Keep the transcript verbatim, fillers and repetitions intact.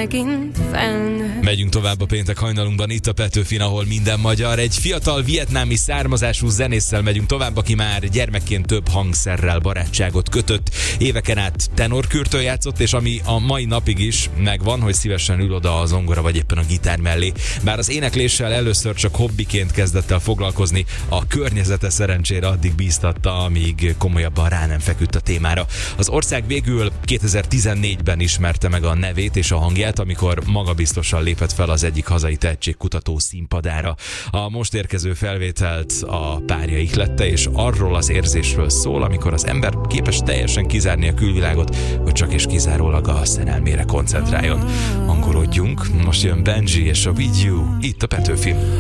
megint felnőtt. Megyünk tovább a péntek hajnalunkban itt a Petőfin, ahol minden magyar. Egy fiatal vietnámi származású zenésszel megyünk tovább, aki már gyermekként több hangszerrel barátságot kötött. Éveken át tenorkürtől játszott, és ami a mai napig is megvan, hogy szívesen ül oda a zongora vagy éppen a gitár mellé. Bár az énekléssel először csak hobbiként kezdett el foglalkozni, a környezete szerencsére addig bíztatta, amíg komolyabban rá nem feküdt a témára. Az ország végül kétezer-tizennégyben ismerte meg a nevét és a hangját, amikor magabiztosan lépett fel az egyik hazai tehetségkutató színpadára. A most érkező felvételt a párja ihlette, és arról az érzésről szól, amikor az ember képes teljesen kizárni a külvilágot, hogy csak és kizárólag a szerelmére koncentráljon. Angolodjunk, most jön Benji és a With You, itt a Petőfin.